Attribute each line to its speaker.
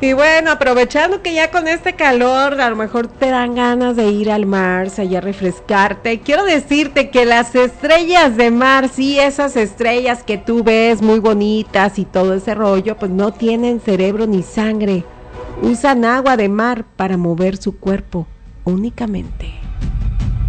Speaker 1: Y bueno, aprovechando que ya con este calor a lo mejor te dan ganas de ir al mar, allá a refrescarte, quiero decirte que las estrellas de mar, sí, esas estrellas que tú ves muy bonitas y todo ese rollo, pues no tienen cerebro ni sangre. Usan agua de mar para mover su cuerpo únicamente.